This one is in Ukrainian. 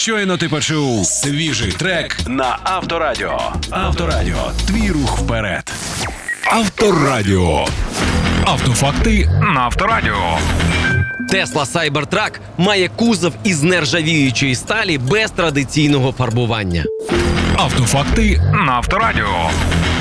Щойно ти почув свіжий трек на Авторадіо. Авторадіо. Твій рух вперед. Авторадіо. Автофакти на Авторадіо. Tesla Cybertruck має кузов із нержавіючої сталі без традиційного фарбування. Автофакти на Авторадіо.